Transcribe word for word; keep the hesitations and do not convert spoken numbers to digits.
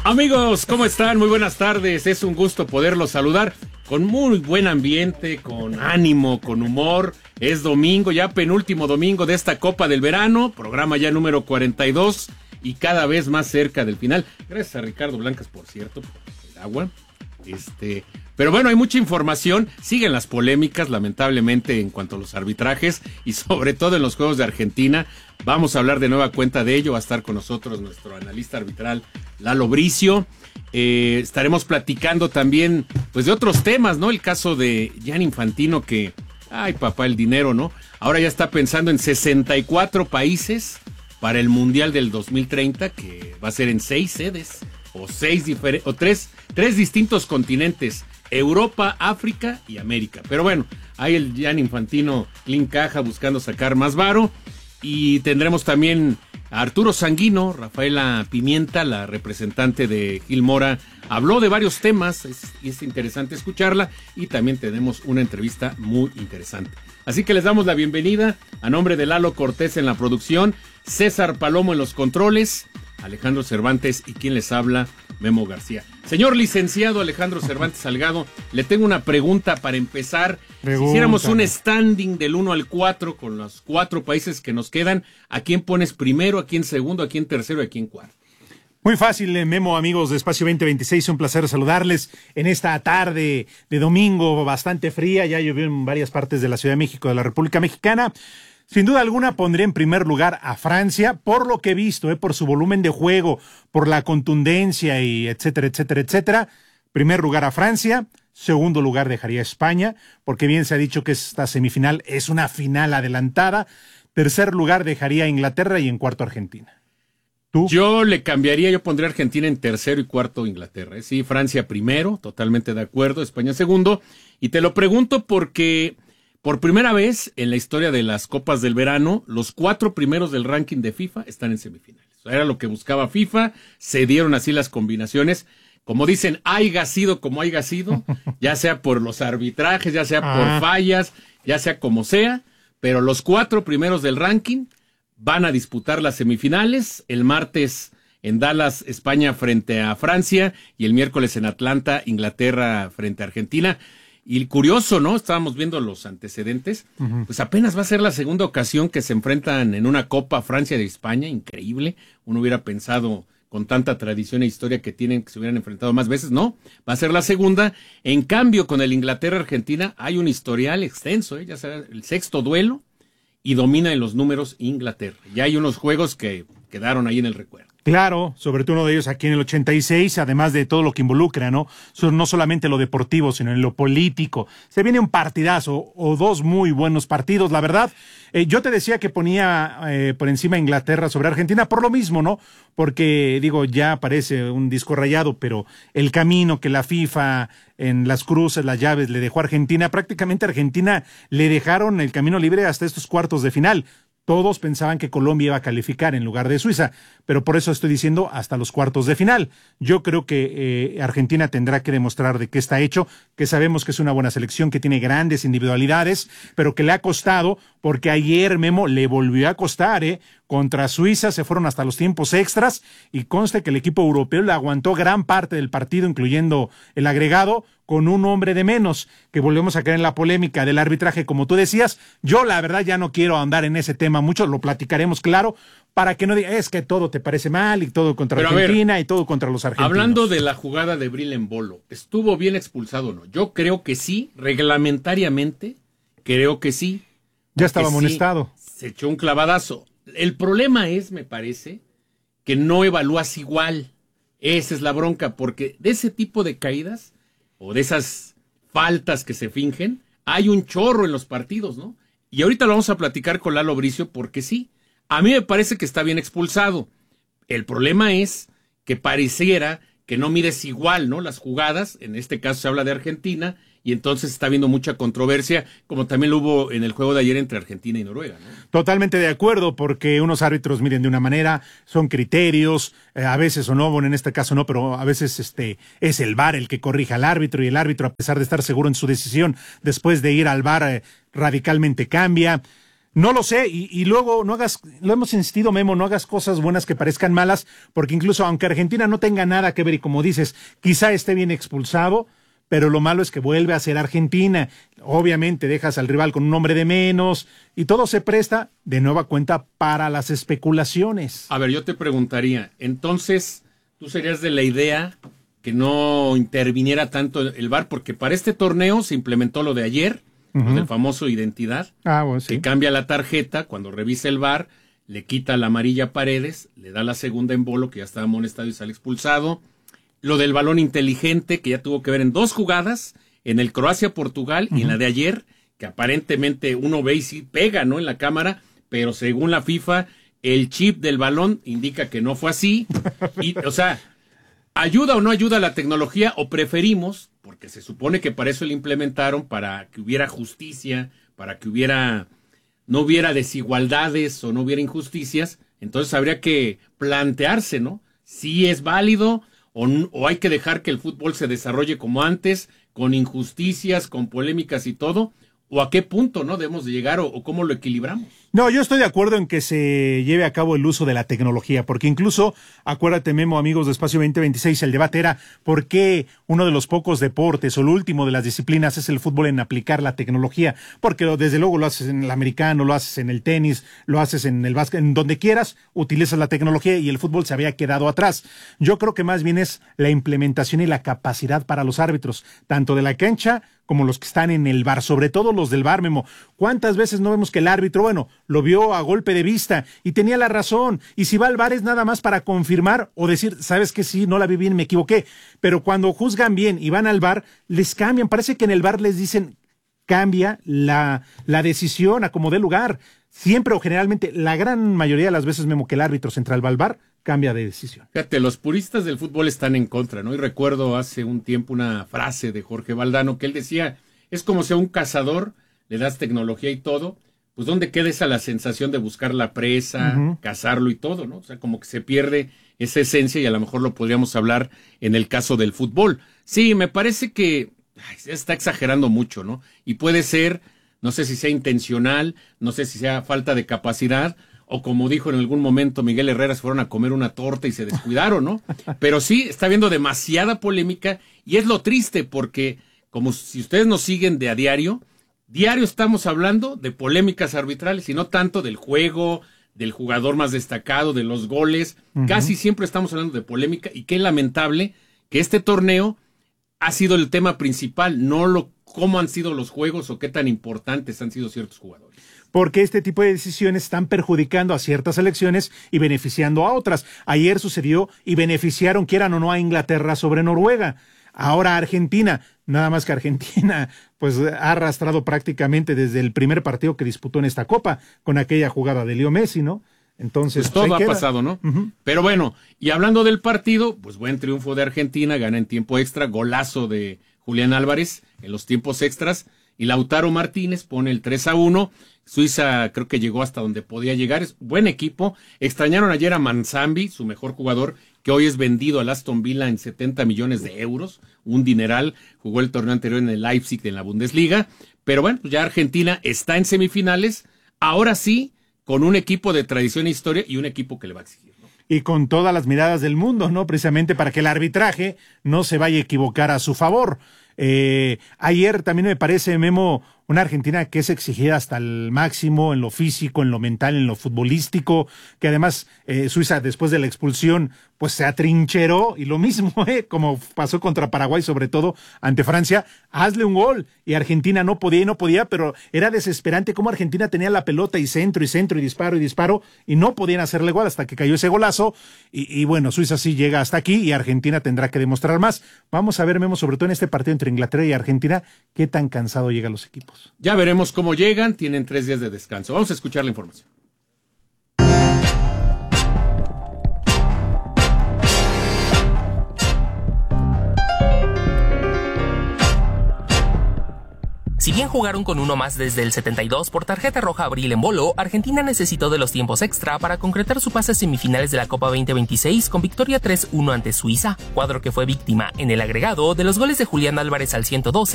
Amigos, ¿cómo están? Muy buenas tardes. Es un gusto poderlos saludar con muy buen ambiente, con ánimo, con humor. Es domingo, ya penúltimo domingo de esta Copa del Verano, programa ya número cuarenta y dos y cada vez más cerca del final. Gracias a Ricardo Blancas, por cierto, por el agua. Este, pero bueno, hay mucha información. Siguen las polémicas, lamentablemente, en cuanto a los arbitrajes y sobre todo en los juegos de Argentina. Vamos a hablar de nueva cuenta de ello. Va a estar con nosotros nuestro analista arbitral, Lalo Bricio. Eh, estaremos platicando también pues de otros temas, ¿no? El caso de Gianni Infantino que, ay papá, el dinero, ¿no? Ahora ya está pensando en sesenta y cuatro países para el Mundial del dos mil treinta, que va a ser en seis sedes o seis diferentes, o tres, tres distintos continentes: Europa, África y América. Pero bueno, hay el Gianni Infantino clean caja buscando sacar más varo. Y tendremos también a Arturo Sanguino. Rafaela Pimienta, la representante de Gil Mora, habló de varios temas, es, es interesante escucharla, y también tenemos una entrevista muy interesante. Así que les damos la bienvenida a nombre de Lalo Cortés en la producción, César Palomo en los controles, Alejandro Cervantes y quien les habla, Memo García. Señor licenciado Alejandro Cervantes Salgado, le tengo una pregunta para empezar. Pregúntame. Si hiciéramos un standing del uno al cuatro con los cuatro países que nos quedan, ¿a quién pones primero, a quién segundo, a quién tercero y a quién cuarto? Muy fácil, Memo, amigos de Espacio veinte veintiséis, un placer saludarles en esta tarde de domingo bastante fría. Ya llovió en varias partes de la Ciudad de México, de la República Mexicana. Sin duda alguna pondré en primer lugar a Francia, por lo que he visto, eh, por su volumen de juego, por la contundencia y etcétera, etcétera, etcétera. Primer lugar a Francia, segundo lugar dejaría a España, porque bien se ha dicho que esta semifinal es una final adelantada. Tercer lugar dejaría a Inglaterra y en cuarto Argentina. ¿Tú? Yo le cambiaría, yo pondría a Argentina en tercero y cuarto Inglaterra. ¿eh? Sí, Francia primero, totalmente de acuerdo, España segundo. Y te lo pregunto porque por primera vez en la historia de las Copas del Verano, los cuatro primeros del ranking de FIFA están en semifinales. Era lo que buscaba FIFA, se dieron así las combinaciones. Como dicen, haya sido como haya sido, ya sea por los arbitrajes, ya sea por ah. fallas, ya sea como sea, pero los cuatro primeros del ranking van a disputar las semifinales. El martes en Dallas, España frente a Francia, y el miércoles en Atlanta, Inglaterra frente a Argentina. Y curioso, ¿no? Estábamos viendo los antecedentes. Uh-huh. Pues apenas va a ser la segunda ocasión que se enfrentan en una Copa Francia de España. Increíble. Uno hubiera pensado, con tanta tradición e historia que tienen, que se hubieran enfrentado más veces. No, va a ser la segunda. En cambio, con el Inglaterra-Argentina hay un historial extenso, ¿eh? Ya será el sexto duelo y domina en los números Inglaterra. Ya hay unos juegos que quedaron ahí en el recuerdo. Claro, sobre todo uno de ellos aquí en el ochenta y seis, además de todo lo que involucra, ¿no? No solamente lo deportivo, sino en lo político. Se viene un partidazo o dos muy buenos partidos, la verdad. Eh, yo te decía que ponía eh, por encima Inglaterra sobre Argentina por lo mismo, ¿no? Porque, digo, ya parece un disco rayado, pero el camino que la FIFA en las cruces, las llaves, le dejó a Argentina, prácticamente a Argentina le dejaron el camino libre hasta estos cuartos de final. Todos pensaban que Colombia iba a calificar en lugar de Suiza, pero por eso estoy diciendo hasta los cuartos de final. Yo creo que eh, Argentina tendrá que demostrar de qué está hecho, que sabemos que es una buena selección, que tiene grandes individualidades, pero que le ha costado, porque ayer, Memo, le volvió a costar, ¿eh? Contra Suiza se fueron hasta los tiempos extras y conste que el equipo europeo le aguantó gran parte del partido, incluyendo el agregado, con un hombre de menos, que volvemos a caer en la polémica del arbitraje, como tú decías. Yo la verdad ya no quiero ahondar en ese tema mucho, lo platicaremos claro, para que no diga, es que todo te parece mal y todo contra Pero Argentina ver, y todo contra los argentinos. Hablando de la jugada de Bril en Bolo, ¿estuvo bien expulsado o no? Yo creo que sí, reglamentariamente, creo que sí. Ya estaba amonestado. Sí, se echó un clavadazo. El problema es, me parece, que no evalúas igual. Esa es la bronca, porque de ese tipo de caídas o de esas faltas que se fingen, hay un chorro en los partidos, ¿no? Y ahorita lo vamos a platicar con Lalo Bricio, porque sí, a mí me parece que está bien expulsado. El problema es que pareciera que no mides igual, ¿no? Las jugadas, en este caso se habla de Argentina, y entonces está habiendo mucha controversia, como también lo hubo en el juego de ayer entre Argentina y Noruega, ¿no? Totalmente de acuerdo, porque unos árbitros miden de una manera, son criterios, eh, a veces o no, bueno, en este caso no, pero a veces este es el V A R el que corrige al árbitro, y el árbitro, a pesar de estar seguro en su decisión, después de ir al V A R, eh, radicalmente cambia. No lo sé, y, y luego no hagas, lo hemos insistido, Memo, no hagas cosas buenas que parezcan malas, porque incluso aunque Argentina no tenga nada que ver, y como dices, quizá esté bien expulsado, pero lo malo es que vuelve a ser Argentina. Obviamente dejas al rival con un hombre de menos, y todo se presta de nueva cuenta para las especulaciones. A ver, yo te preguntaría, entonces, ¿tú serías de la idea que no interviniera tanto el V A R? Porque para este torneo se implementó lo de ayer, uh-huh. lo del famoso identidad, ah, bueno, sí. que cambia la tarjeta, cuando revisa el V A R, le quita la amarilla a Paredes, le da la segunda en Bolo, que ya estaba amonestado y sale expulsado. Lo del balón inteligente, que ya tuvo que ver en dos jugadas, en el Croacia-Portugal uh-huh. y en la de ayer, que aparentemente uno ve y sí pega, ¿no?, en la cámara, pero según la FIFA, el chip del balón indica que no fue así. Y, o sea, ¿ayuda o no ayuda la tecnología? ¿O preferimos, porque se supone que para eso lo implementaron, para que hubiera justicia, para que hubiera no hubiera desigualdades o no hubiera injusticias? Entonces habría que plantearse, ¿no?, si es válido o, o hay que dejar que el fútbol se desarrolle como antes, con injusticias, con polémicas y todo, o a qué punto, ¿no?, debemos de llegar o, o cómo lo equilibramos. No, yo estoy de acuerdo en que se lleve a cabo el uso de la tecnología, porque incluso, acuérdate, Memo, amigos de Espacio veinte veintiséis, el debate era por qué uno de los pocos deportes o el último de las disciplinas es el fútbol en aplicar la tecnología, porque desde luego lo haces en el americano, lo haces en el tenis, lo haces en el básquet, en donde quieras, utilizas la tecnología y el fútbol se había quedado atrás. Yo creo que más bien es la implementación y la capacidad para los árbitros, tanto de la cancha como los que están en el V A R, sobre todo los del V A R, Memo. ¿Cuántas veces no vemos que el árbitro, bueno, lo vio a golpe de vista y tenía la razón? Y si va al V A R es nada más para confirmar o decir, sabes que sí, no la vi bien, me equivoqué. Pero cuando juzgan bien y van al V A R, les cambian. Parece que en el V A R les dicen, cambia la, la decisión a como dé lugar. Siempre o generalmente, la gran mayoría de las veces, Memo, que el árbitro central va al V A R, cambia de decisión. Fíjate, los puristas del fútbol están en contra, ¿no? Y recuerdo hace un tiempo una frase de Jorge Valdano que él decía, es como si a un cazador le das tecnología y todo, pues ¿dónde queda esa la sensación de buscar la presa, uh-huh. cazarlo y todo, ¿no? O sea, como que se pierde esa esencia y a lo mejor lo podríamos hablar en el caso del fútbol. Sí, me parece que ay, se está exagerando mucho, ¿no? Y puede ser, no sé si sea intencional, no sé si sea falta de capacidad, o como dijo en algún momento Miguel Herrera, se fueron a comer una torta y se descuidaron, ¿no? Pero sí, está habiendo demasiada polémica y es lo triste porque, como si ustedes nos siguen de a diario, diario estamos hablando de polémicas arbitrales y no tanto del juego, del jugador más destacado, de los goles. Uh-huh. Casi siempre estamos hablando de polémica y qué lamentable que este torneo ha sido el tema principal, no lo cómo han sido los juegos o qué tan importantes han sido ciertos jugadores. Porque este tipo de decisiones están perjudicando a ciertas selecciones y beneficiando a otras. Ayer sucedió y beneficiaron, quieran o no, a Inglaterra sobre Noruega. Ahora Argentina, nada más que Argentina, pues ha arrastrado prácticamente desde el primer partido que disputó en esta Copa, con aquella jugada de Leo Messi, ¿no? Entonces, pues todo ha pasado, ¿no? Uh-huh. Pero bueno, y hablando del partido, pues buen triunfo de Argentina, gana en tiempo extra, golazo de Julián Álvarez en los tiempos extras, y Lautaro Martínez pone el tres a uno. Suiza creo que llegó hasta donde podía llegar, es buen equipo. Extrañaron ayer a Manzambi, su mejor jugador, que hoy es vendido al Aston Villa en setenta millones de euros, un dineral. Jugó el torneo anterior en el Leipzig en la Bundesliga, pero bueno, pues ya Argentina está en semifinales, ahora sí, con un equipo de tradición e historia y un equipo que le va a exigir, ¿no? Y con todas las miradas del mundo, ¿no? Precisamente para que el arbitraje no se vaya a equivocar a su favor. Eh, ayer también me parece, Memo, una Argentina que es exigida hasta el máximo en lo físico, en lo mental, en lo futbolístico, que además eh, Suiza después de la expulsión pues se atrincheró y lo mismo, eh, como pasó contra Paraguay, sobre todo ante Francia, hazle un gol y Argentina no podía y no podía, pero era desesperante cómo Argentina tenía la pelota y centro y centro y disparo y disparo y no podían hacerle gol hasta que cayó ese golazo y, y bueno, Suiza sí llega hasta aquí y Argentina tendrá que demostrar más. Vamos a ver, Memo, sobre todo en este partido entre Inglaterra y Argentina, qué tan cansado llegan los equipos. Ya veremos cómo llegan, tienen tres días de descanso. Vamos a escuchar la información. Si bien jugaron con uno más desde el setenta y dos por tarjeta roja Abril en Bolo, Argentina necesitó de los tiempos extra para concretar su pase a semifinales de la Copa veinte veintiséis con victoria tres uno ante Suiza, cuadro que fue víctima en el agregado de los goles de Julián Álvarez al ciento doce